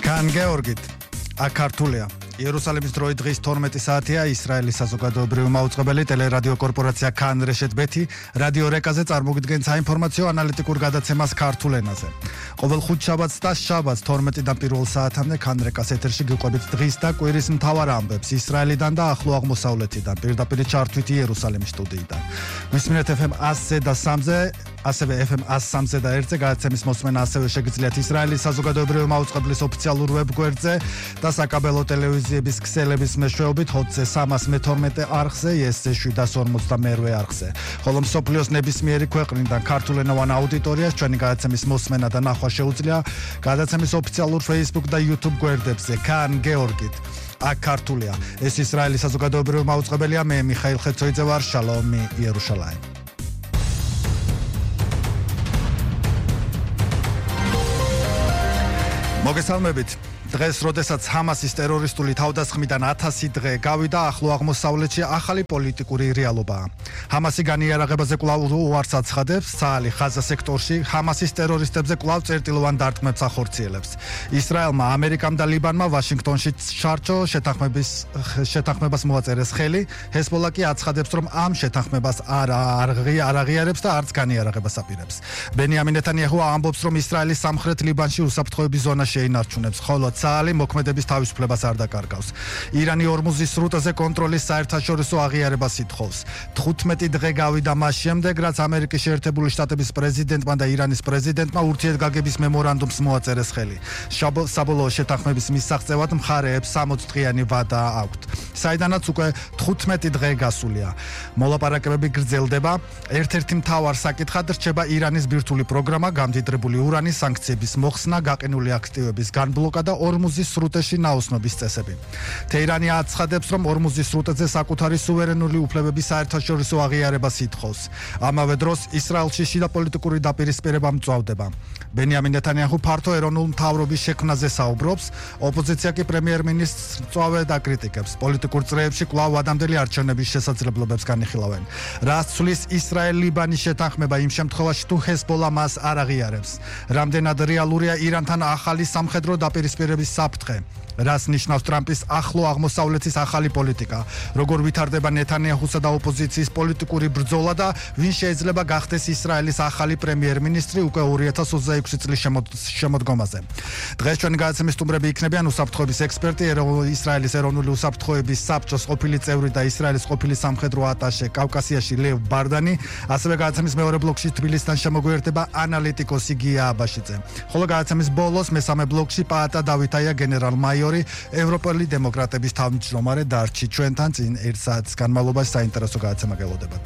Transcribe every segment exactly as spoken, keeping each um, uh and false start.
კან გეორგით, აქ ქართულია. იერუსალიმის დროით დღის თორმეტი საათია. ისრაელის საზოგადოებრივი მაუწყებელი ტელერადიო კორპორაცია კან რეშეთ ბეთი რადიო რეკაზე წარმოგიდგენს საინფორმაციო ანალიტიკურ გადაცემას ქართულ ენაზე. ყოველ ხუთშაბათს და შაბათს თორმეტიდან პირველ საათამდე კან რეკას ეთერში გიყვებით დღის და კვირის მთავარ ამბებს ისრაელიდან და ახლო აღმოსავლეთიდან, პირდაპირ ჩართვით იერუსალიმის სტუდიიდან. გვისმინეთ ეფ ემ ასზე და სამზე, ასევე ეფ ემ სამზე და ერთზე გადაცემის მოსმენა ასევე შეგიძლიათ ისრაელის საზოგადოებრივი მაუწყებლის ოფიციალურ ვებგვერდზე და საკაბელო ტელევიზიების ქსელების მეშვეობით ჰოტზე სამას მეთორმეტე არხზე, იესზე შვიდას ორმოცდამეერთე არხზე. ხოლო მსოფლიოს ნებისმიერი ქვეყნიდან ქართულენოვან აუდიტორიას ჩვენი გადაცემის მოსმენა და ნახვა შეუძლია გადაცემის ოფიციალურ Facebook და YouTube გვერდებზე. კან გეორგით, აქ ქართულია. ეს ისრაელის საზოგადოებრივი მაუწყებელია, მე მიხაილ ხეცოიძე ვარ. შალომი იერუშალაიმ. მოგესალმებით. დღეს, როდესაც ჰამასის ტერორისტული თავდასხმიდან ათასი დღე გავიდა, ახლო აღმოსავლეთში ახალი პოლიტიკური რეალობაა. ჰამასი განიარაღებაზე კვლავ უარს აცხადებს, ცალი ხაზა სექტორში ჰამასის ტერორისტებზე კვლავ წერტილოვან დარტყმებს ახორციელებს. ისრაელმა, ამერიკამ და ლიბანმა ვაშინგტონში შარჩო შეთანხმების შეთანხმებას მოაწერეს ხელი. ჰეზბოლა კი აცხადებს, რომ ამ შეთანხმებას არ არ აღიარებს და არც განიარაღებას აპირებს. ბენიამინ ნეტანიაჰუ ამბობს, რომ ისრაელის სამხრეთ ლიბანში უსაფრთხოების ზონა შეინარჩუნებს, ხოლო ცალი მოქმედების თავისუფლებას არ დაკარგავს. ირანი ორმუზის სრუტეზე კონტროლის საერთაშორისო აღიარებას ითხოვს. თხუთმეტი დღე გავიდა მას შემდეგ, რაც ამერიკის შეერთებული შტატების პრეზიდენტმა და ირანის პრეზიდენტმა ურთიერთგაგების მემორანდუმს მოაწერეს ხელი. საბოლოო შეთანხმების მისაღწევად მხარეებს სამოცი დღიანი ვადა აქვთ, საიდანაც უკვე თხუთმეტი დღე გასულია. მოლაპარაკებები გრძელდება. ერთ-ერთი მთავარ საკითხად რჩება ირანის ბირთვული პროგრამა, გამდიდრებული ურანის სანქციების მოხსნა, გაყინული აქტივების განბლოკა და ორმუზის სრუტეში ნაოსნობის წესები. თეირანი აცხადებს, რომ ორმუზის სრუტეზე საკუთარი სუვერენული უფლებების საერთაშორისო აღიარებას ითხოვს. ამავე დროს ისრაელში შიდა პოლიტიკური დაპირისპირება მწვავდება. ბენიამინ ნეტანიაჰუ ფართო ეროვნულ მთავრობის შექმნაზე საუბრობს, ოპოზიცია კი პრემიერ-მინისტრს მწვავე დაკრიტიკებს. პოლიტიკურ წრეებში კვლავ ადამდელი არჩევნების შესაძლებლობებს განიხილავენ. რაც ცვლის ისრაელ-ლიბანის შეთანხმება იმ შემთხვევაში, თუ ჰეზბოლა მას არ აღიარებს. რამდენად რეალურია ირანთან ახალი სამხედრო დაპირისპირების საფრთხე, რას ნიშნავს ტრამპის ახლო აღმოსავლეთის ახალი პოლიტიკა, როგორ ვითარდება ნეტანიაჰუსა და ოპოზიციის პოლიტიკური ბრძოლა და ვინ შეიძლება გახდეს ისრაელის ახალი პრემიერ-მინისტრი უკვე ორი ათას ოცდაექვსი წლის შემოდგომაზე. დღეს ჩვენი გადაცემის სტუმრები იქნებიან უსაფრთხოების ექსპერტი, ისრაელის ეროვნული უსაფრთხოების საბჭოს ყოფილი წევრი და ისრაელის ყოფილი სამხედრო ატაშე კავკასიაში ლევ ბარდანი, ასევე გადაცემის მეორე ბლოკში თბილისიდან შემოგვიერთება ანალიტიკოსი გია აბაშიძე. ხოლო გადაცემის ბოლოს მესამე ბლოკში პაატა დავითაია გენერალ-მაიორი, ევროპელი დემოკრატების თავმჯდომარე დარჩი ჩვენთან წინ ერთ საათის განმავლობაში საინტერესო გადაცემა გელოდებათ.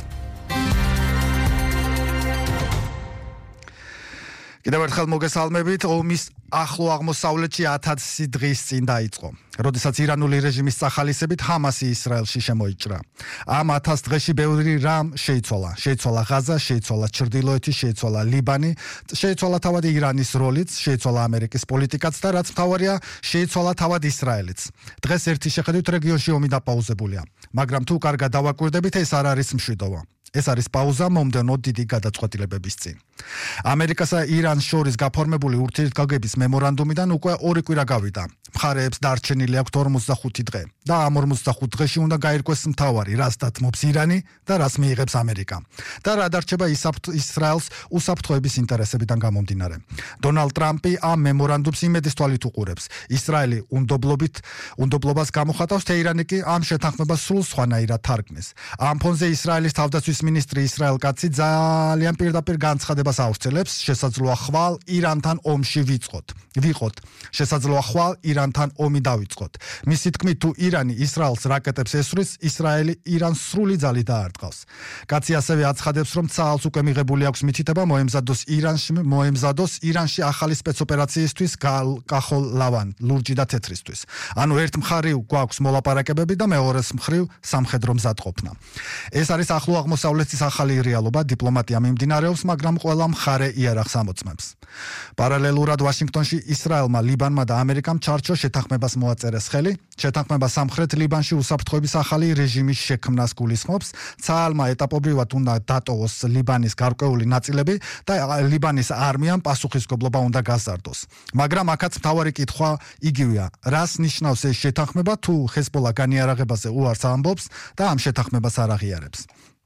კიდევ ერთხელ მოგესალმებით. ომის ახლო აღმოსავლეთში ათასი დღის წინ დაიწყო, როდესაც ირანული რეჟიმის სახალისებით ჰამასი ისრაელში შემოიჭრა. ამ ათას დღეში ბევრი რამ შეიცვალა. შეიცვალა ღაზა, შეიცვალა ჩრდილოეთი, შეიცვალა ლიბანი, შეიცვალა თავად ირანის როლიც, შეიცვალა ამერიკის პოლიტიკაც და რაც მთავარია, შეიცვალა თავად ისრაელიც. დღეს ერთი შეხედვით რეგიონში ომი დაპაუზებულია, მაგრამ თუ კარგად დავაკვირდებით, ეს არ არის მშვიდობა. ეს არის პაუზა მომდევნო დიდი გადაწყვეტილებების წინ. ამერიკასა ირანს შორის გაფორმებული ურთიერთგაგების მემორანდუმიდან უკვე ორი კვირა გავიდა. მხარეებს დარჩენილი აქვთ ორმოცდახუთი დღე და ამ ორმოცდახუთ დღეში უნდა გაირკვეს მთავარი, რას დათმობს ირანი და რას მიიღებს ამერიკა და რა დარჩება ისრაელს უსაფრთხოების ინტერესებიდან გამომდინარე. დონალდ ტრამპი ამ მემორანდუმს იმედის თვალით უყურებს. ისრაელი უნდობლობით უნდობლობას გამოხატავს, თეირანი კი ამ შეთანხმებას სულ სხვანაირად თარგმნის. ამ ფონზე ისრაელის თავდაცვის მინისტრი ისრაელ კაცი ძალიან პირდაპირ განცხადებას ავრცელებს, შესაძლოა ხვალ ირანთან ომში ვიწყოთ. ვიყოთ. შესაძლოა ხვალ ირანთან ომი დავიწყოთ. მისი თქმით, თუ ირანი ისრაელს რაკეტებს ესვრის, ისრაელი ირანს სრული ძალით დაარტყავს. კაცი ასევე აცხადებს, რომ ცალს უკვე მიღებული აქვს მითითება მოემზადოს ირანში, მოემზადოს ირანში ახალი სპეცოპერაციისთვის კახოლ-ლავან, ლურჯი და თეთრისთვის. ანუ ერთ მხრივ გვაქვს მოლაპარაკებები და მეორეს მხრივ სამხედრო მზადყოფნა. ეს არის ახლო აღმოსავლეთის ახალი რეალობა, დიპლომატია მიმდინარეობს, მაგრამ ყველა მხარე იარაღს ამოწმებს. პარალელურად ვაშინგტონში ისრაელმა, ლიბანმა და ამერიკამ ჩარჩო შეთანხმებას მოაწერეს ხელი. შეთანხმება სამხრეთ ლიბანში უსაფრთხოების ახალი რეჟიმის შექმნას გულისხმობს. ცაალმა ეტაპობრივად უნდა დატოვოს ლიბანის გარკვეული ნაწილები და ლიბანის არმიამ პასუხისმგებლობა უნდა გაზარდოს. მაგრამ აქაც მთავარი კითხვა იგივეა. რას ნიშნავს ეს შეთანხმება თუ ჰეზბოლა განიარაღებაზე უარს ამბობს და ამ შეთანხმებას არ აღიარებს?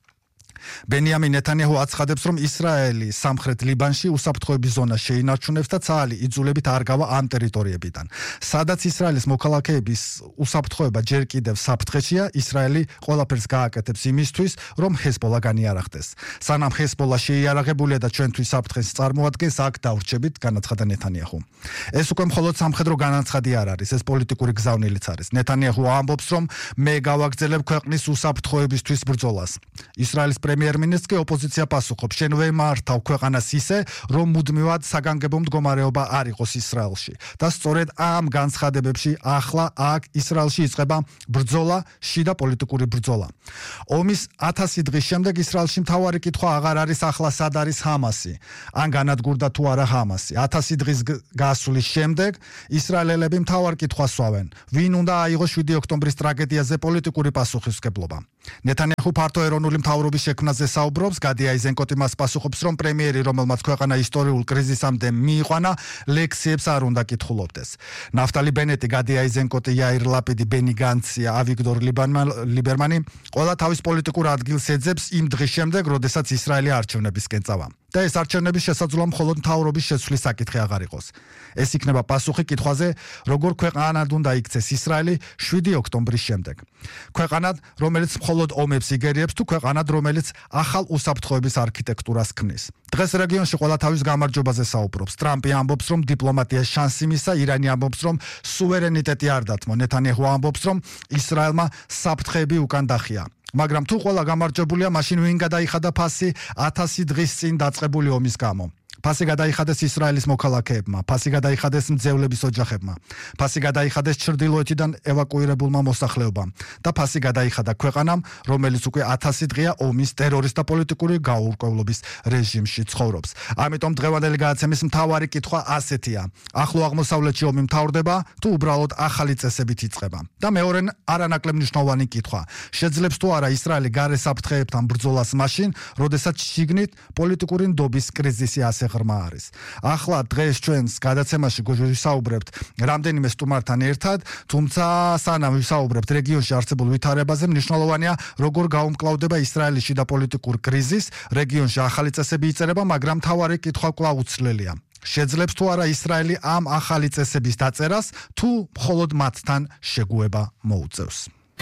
ბენიამინ ნეთანიაჰუ აცხადებს, რომ ისრაელი სამხრეთ ლიბანში უსაფრთხოების ზონას შეინარჩუნებს და ცალი იძულებით არ გავა ამ ტერიტორიებიდან. სადაც ისრაელის მოქალაქეების უსაფრთხოება ჯერ კიდევ საფრთხეშია, ისრაელი ყველაფერს გააკეთებს იმისთვის, რომ ჰეზბოლა განიარაღდეს. სანამ ჰეზბოლა შეიარაღებულია და ჩვენთვის საფრთხეს წარმოადგენს, აქ დავრჩებით, განაცხადა ნეთანიაჰუ. ეს უკვე მხოლოდ სამხედრო განაცხადი არ არის, ეს პოლიტიკური გზავნილიც არის. ნეთანიაჰუ ამბობს, რომ მე გავაგრძელებ ქვეყნის უსაფრთხოებისთვის ბრძოლას. ისრაელის პრემიერ-მინისტრი ოპოზიცია პასუხობს, შენ ვემართავ ქვეყანას ისე, რომ მუდმივად საგანგებო მდგომარეობა არ იყოს ისრაელში. და სწორედ ამ განცხადებებში ახლა აქ ისრაელში იწყება ბრძოლა, შიდა პოლიტიკური ბრძოლა. ომის ათასი დღის შემდეგ ისრაელში მთავარი კითხვა აღარ არის ახლა სად არის ჰამასი, ან განადგურდა თუ არა ჰამასი. ათასი დღის გასვლის შემდეგ ისრაელელები მთავარ კითხვას სვავენ, ვინ უნდა აიღოს შვიდი ოქტომბრის ტრაგედიაზე პოლიტიკური პასუხისმგებლობა. ნეთანიაჰუ ფართო ეროვნული მთავრობის შექმნაზე საუბრობს, გადი აიზენკოტი მას პასუხობს, რომ პრემიერი, რომელმაც ქვეყანა ისტორიულ კრიზისამდე მიიყვანა, ლექციებს არ უნდა კითხულობდეს. ნაფტალი ბენეტი, გადი აიზენკოტი, იაირ ლაპიდი, ბენი განცი, ავიგდორ ლიბერმანი ყველა თავის პოლიტიკურ ადგილს ეძებს იმ დღის შემდეგ, როდესაც ისრაელი არჩევნებისკენ წავა. და ეს არჩევნების შესაძლოა მხოლოდ მთავრობის შეცვლის საკითხი აღარ იყოს. ეს იქნება პასუხი კითხვაზე, როგორ ქვეყანად უნდა იქცეს ისრაელი შვიდი ოქტომბრის შემდეგ. ქვეყანად, რომელიც მხოლოდ ომებს იგერიებს, თუ ქვეყანად, რომელიც ახალ უსაფრთხოების არქიტექტურას ქმნის. დღეს რეგიონში ყველა თავის გამარჯვებაზე საუბრობს. ტრამპი ამბობს, რომ დიპლომატიას შანსი მისცა, ირანი ამბობს, რომ სუვერენიტეტი არ დათმო. ნეთანიაჰუ ამბობს, რომ ისრაელმა საფრთხეები უკან დახია. მაგრამ თუ ყველა გამარჯვებულია, მაშინ ვინ გადაიხადა ფასი ათასი დღის წინ დაწყებული ომის გამო? ფასი გადაიხადეს ისრაელის მოქალაქეებმა, ფასი გადაიხადეს მძევლების ოჯახებმა, ფასი გადაიხადეს ჩრდილოეთიდან ევაკუირებულმა მოსახლეობამ და ფასი გადაიხადა ქვეყანამ, რომელიც უკვე ათასი დღეა ომის, ტერორის და პოლიტიკური გაურკვევლობის რეჟიმში ცხოვრობს. ამიტომ დღევანდელი გადაცემის მთავარი კითხვა ასეთია: ახლო აღმოსავლეთში ომი მთავრდება თუ უბრალოდ ახალი წესებით იწყება? და მეორე არანაკლებ მნიშვნელოვანი კითხვა: შეძლებს თუ არა ისრაელი გარე საფრთხეებთან ბრძოლას მაშინ, როდესაც შიგნით პოლიტიკური ნდობის კრიზისი ასე ღრმა არის. ახლა დღეს ჩვენს გადაცემაში გვისაუბრებთ რამდენიმე სტუმართან ერთად, თუმცა სანამ ვისაუბრებთ რეგიონში არსებულ ვითარებაზე, მნიშვნელოვანია როგორ გაუმკლავდება ისრაელის შიდა პოლიტიკურ კრიზისს, რეგიონში ახალი წესები იწერება, მაგრამ მთავარი კითხვა კვლავ უცვლელია. შეძლებს თუ არა ისრაელი ამ ახალი წესების დაწერას, თუ მხოლოდ მათთან შეგუება მოუწევს?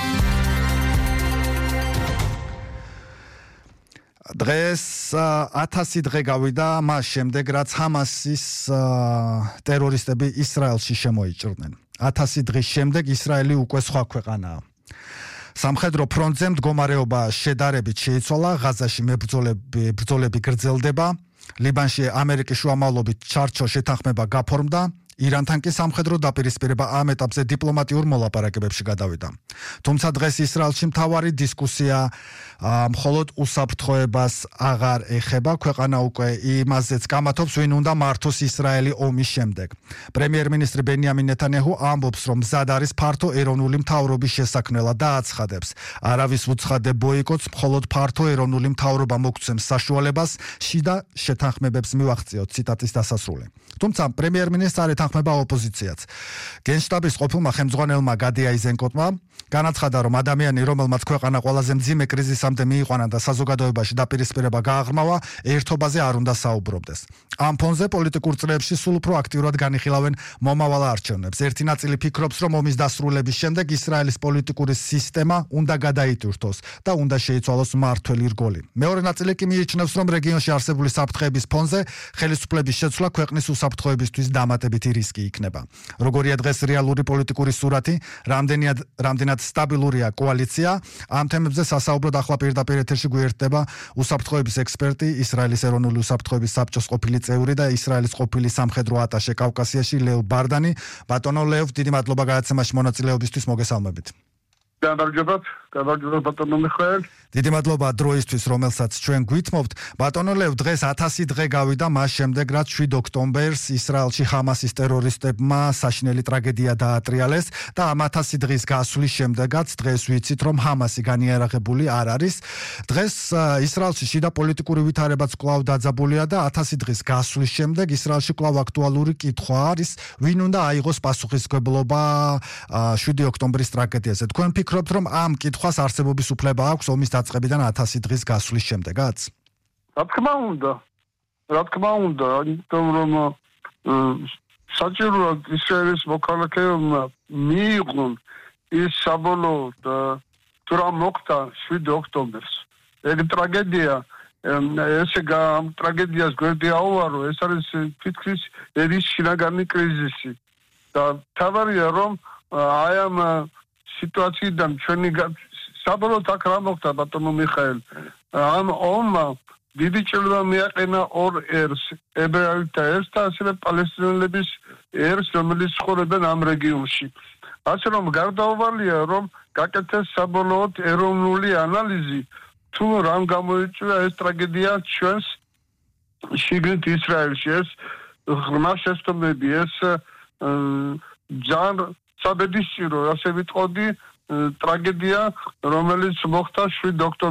დღეს ათასი დღე გავიდა მას შემდეგ, რაც ჰამასის ტერორისტები ისრაელში შემოიჭრნენ. ათასი დღის შემდეგ ისრაელი უკვე სხვა ქვეყანაა. სამხედრო ფრონტზე მდგომარეობა შედარებით შეიცვალა, ღაზაში მებრძოლები ბრძოლები გრძელდება, ლიბანში ამერიკის შუამავლობით ჩარჩო შეთანხმება გაფორმდა, ირანთან კი სამხედრო დაპირისპირება ამ ეტაპზე დიპლომატიურ მოლაპარაკებებში გადავიდა. თუმცა დღეს ისრაელში მთავარი დისკუსია მხოლოდ უსაფრთხოებას აღარ ეხება, ქვეყანა უკვე იმაზეც კამათობს, ვინ უნდა მართოს ისრაელი ომის შემდეგ. პრემიერ-მინისტრი ბენიამინ ნეთანიაჰუ ამბობს, რომ მზად არის ფართო ეროვნული მთავრობის შესაქმნელად და აცხადებს, არავის უცხადე ბოიკოტს, მხოლოდ ფართო ეროვნული მთავრობა მოგცემს საშუალებას შიდა შეთანხმებებს მივაღწიოთ, ციტატის დასასრული. თუმცა პრემიერ-მინისტრს არ ეთანხმება ოპოზიციაც. გენშტაბის ყოფილმა ხელმძღვანელმა გადი აიზენკოტმა განაცხადა, რომ ადამიანი, რომელმაც ქვეყანა ყველაზე მძიმე კრიზისამდე მიიყვანა და საზოგადოებაში დაპირისპირება გააღრმავა, ერთობაზე არ უნდა საუბრობდეს. ამ ფონზე პოლიტიკურ წრეებში სულ უფრო აქტიურად განიხილავენ მომავალ არჩევნებს. ერთი ნაწილი ფიქრობს, რომ ომის დასრულების შემდეგ ისრაელის პოლიტიკური სისტემა უნდა გადაიტვირთოს და უნდა შეიცვალოს მმართველი რგოლი. მეორე ნაწილი კი მიიჩნევს, რომ რეგიონში არსებული საფრთხეების ფონზე ხელისუფლების შეცვლა ქვეყნის უსაფრთხოებისთვის დამატებითი რისკი იქნება. როგორია დღეს რეალური პოლიტიკური სურათი, რამდენად რამდენად სტაბილურია კოალიცია, ამ თემებზე სასაუბროდ ახლა პირდაპირ ეთერში გვერდება უსაფრთხოების ექსპერტი, ისრაელის ეროვნული უსაფრთხოების საბჭოს ყოფილი წევრი და ისრაელის ყოფილი სამხედრო ატაშე კავკასიაში ლევ ბარდანი. ბატონო ლევ, დიდი მადლობა გადაცემაში მონაწილეობისთვის, მოგესალმებით. გამარჯობათ, გადავჭრა ბატონო მიხაელ. დიდი მადლობა დროისთვის, რომელსაც ჩვენ გვითმობთ. ბატონო ლევ, დღეს ათასი დღე გავიდა მას შემდეგ, რაც შვიდ ოქტომბერს ისრაელში ჰამასის ტერორისტებმა საშინელი ტრაგედია დაატრიალეს და ამ ათასი დღის გასვლის შემდეგაც დღეს ვიცით, რომ ჰამასი განიარაღებული არ არის. დღეს ისრაელში შიდა პოლიტიკური ვითარებაც კვლავ დაძაბულია და ათასი დღის გასვლის შემდეგ ისრაელში კვლავ აქტუალური კითხვა არის, ვინ უნდა აიღოს პასუხისმგებლობა შვიდი ოქტომბრის ტრაგედიაზე. თქვენ ფიქრობთ, რომ ამ კითხვას არსებობის უფლება აქვს ომის დაწყებიდან ათასი დღის გასვლის შემდეგაც? რა თქმა უნდა, რა თქმა უნდა, იმიტომ რომ საჭიროა ისრაელის მოქალაქეებმა მიიღონ ის საბოლოოდ თუ რა მოხდა შვიდი ოქტომბერს. ეგ ტრაგედია, ესე ამ ტრაგედიას გვერდი აუარო, ეს არის თითქმის ერის შინაგანი კრიზისი. და თავარია რომ აი ამ სიტუაციიდან ჩვენი საბოლოოდ აქ რა მოხდა ბატონო მიხაელ, ამ ომმა დიდი ჭრილობა მიაყენა ორ ერს, ებრაელთა ერს და ასევე პალესტინელების ერს, რომელიც ცხოვრობენ ამ რეგიონში. ასე რომ გარდაუვალია რომ გაკეთეს საბოლოოდ ეროვნული ანალიზი, თუ რამ გამოიწვია ეს ტრაგედია ჩვენს შიგნით ისრაელში, ეს ღრმა შეცდომები, ეს ძალიან საბედისწერო, ასე ვიტყოდი, ტრაგედია, რომელიც მოხდა შვიდ ოქტომბერს.